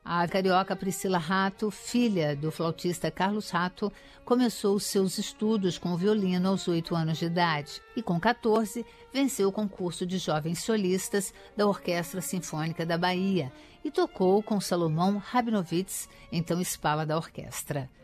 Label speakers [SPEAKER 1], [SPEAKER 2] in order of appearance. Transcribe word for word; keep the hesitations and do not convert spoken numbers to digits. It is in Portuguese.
[SPEAKER 1] A carioca Priscila Rato, filha do flautista Carlos Rato, começou seus estudos com o violino aos oito anos de idade e, com quatorze, venceu o concurso de jovens solistas da Orquestra Sinfônica da Bahia e tocou com Salomão Rabinovitz, então espala da orquestra.